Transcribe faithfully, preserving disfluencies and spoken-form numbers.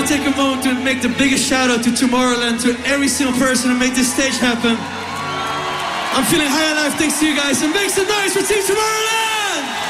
to take a moment to make the biggest shout out to Tomorrowland, to every single person who made this stage happen. I'm feeling high on life thanks to you guys, and make some noise for Team Tomorrowland!